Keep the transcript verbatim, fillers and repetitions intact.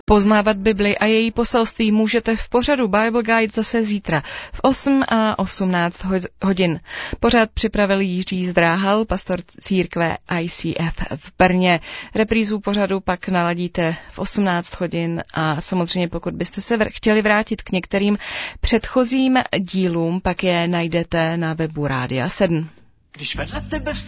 Poznávat Bibli a její poselství můžete v pořadu Bible Guide zase zítra v osm a osmnáct hodin. Pořad připravil Jiří Zdráhal, pastor církve I C F v Brně. Reprízu pořadu pak naladíte v osmnáct hodin a samozřejmě pokud byste se vr- chtěli vrátit k některým předchozím dílům, pak je najdete na webu Rádia sedm. Když vedle tebe